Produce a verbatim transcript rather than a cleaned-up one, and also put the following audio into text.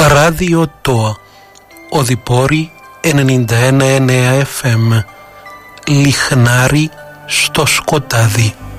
Ράδιο ΤΟΑ, Οδυπόρη ενενήντα ένα κόμμα εννέα εφ εμ, Λιχνάρι στο σκοτάδι.